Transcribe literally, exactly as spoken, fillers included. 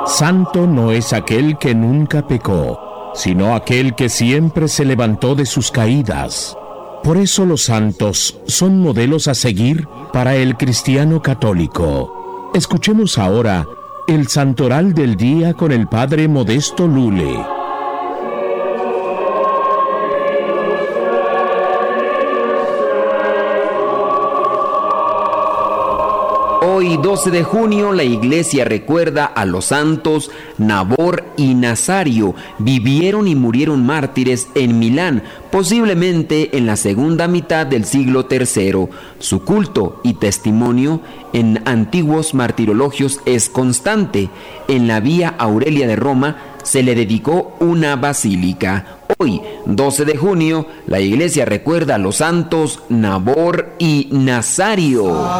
Santo no es aquel que nunca pecó, sino aquel que siempre se levantó de sus caídas. Por eso los santos son modelos a seguir para el cristiano católico. Escuchemos ahora el santoral del día con el padre Modesto Lule. Hoy, doce de junio, la Iglesia recuerda a los santos Nabor y Nazario. Vivieron y murieron mártires en Milán, posiblemente en la segunda mitad del siglo tercero. Su culto y testimonio en antiguos martirologios es constante. En la Vía Aurelia de Roma se le dedicó una basílica. Hoy, doce de junio, la Iglesia recuerda a los santos Nabor y Nazario.